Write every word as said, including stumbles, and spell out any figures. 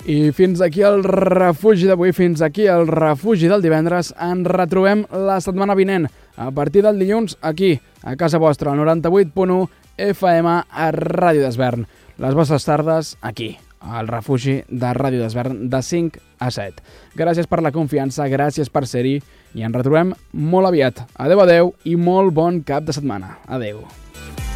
I fins aquí el refugi d'avui, fins aquí el refugi del divendres. Ens retrobem la setmana vinent, a partir del dilluns, aquí, a casa vostra, al noranta-vuit punt u F M a Ràdio d'Esvern. Les vostres tardes, aquí, al refugi de Ràdio d'Esvern, de cinc a set. Gràcies per la confiança, gràcies per ser-hi, i ens retrobem molt aviat. Adeu, adeu, i molt bon cap de setmana. Adeu.